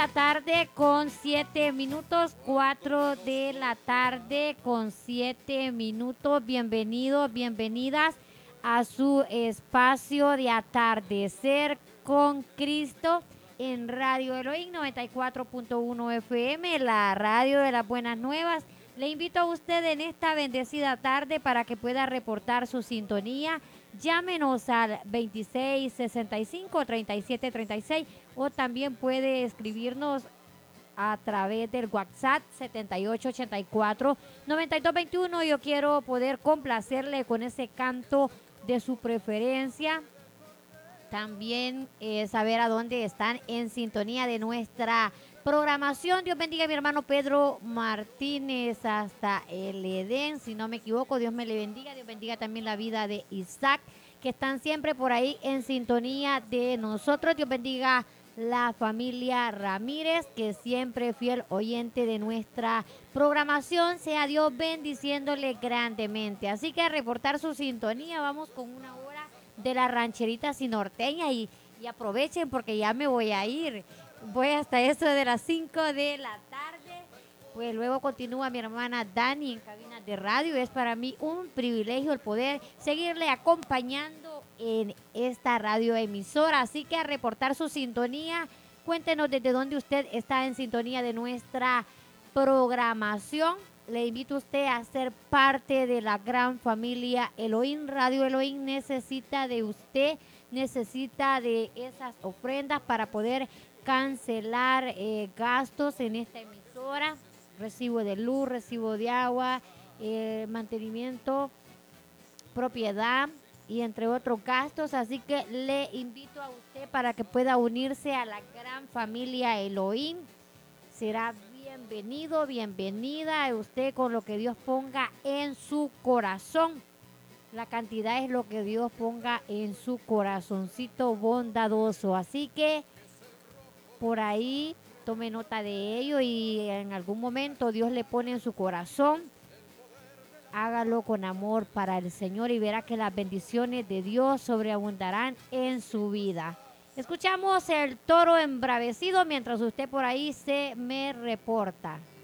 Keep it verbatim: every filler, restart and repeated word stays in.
la tarde con siete minutos, cuatro de la tarde con siete minutos. Bienvenidos, bienvenidas a su espacio de atardecer con Cristo en Radio Elohim noventa y cuatro punto uno F M, la radio de las buenas nuevas. Le invito a usted en esta bendecida tarde para que pueda reportar su sintonía. Llámenos al veintiséis sesenta y cinco, treinta y siete treinta y seis o también puede escribirnos a través del WhatsApp setenta y ocho ochenta y cuatro noventa y dos veintiuno. Yo quiero poder complacerle con ese canto de su preferencia. También eh, saber a dónde están en sintonía de nuestra programación. Dios bendiga a mi hermano Pedro Martínez hasta el Edén, si no me equivoco. Dios me le bendiga. Dios bendiga también la vida de Isaac, que están siempre por ahí en sintonía de nosotros. Dios bendiga la familia Ramírez, que siempre fiel oyente de nuestra programación. Sea Dios bendiciéndole grandemente. Así que a reportar su sintonía, vamos con una hora de la rancherita norteña y, y aprovechen porque ya me voy a ir. Voy hasta eso de las cinco de la tarde. Pues luego continúa mi hermana Dani en cabina de radio. Es para mí un privilegio el poder seguirle acompañando en esta radioemisora. Así que a reportar su sintonía, cuéntenos desde dónde usted está en sintonía de nuestra programación. Le invito a usted a ser parte de la gran familia Elohim. Radio Elohim necesita de usted, necesita de esas ofrendas para poder cancelar eh, gastos en esta emisora, recibo de luz, recibo de agua, eh, mantenimiento, propiedad y entre otros gastos. Así que le invito a usted para que pueda unirse a la gran familia Elohim. Será bienvenido, bienvenida usted con lo que Dios ponga en su corazón. La cantidad es lo que Dios ponga en su corazoncito bondadoso. Así que por ahí tome nota de ello y en algún momento Dios le pone en su corazón. Hágalo con amor para el Señor y verá que las bendiciones de Dios sobreabundarán en su vida. Escuchamos el toro embravecido mientras usted por ahí se me reporta.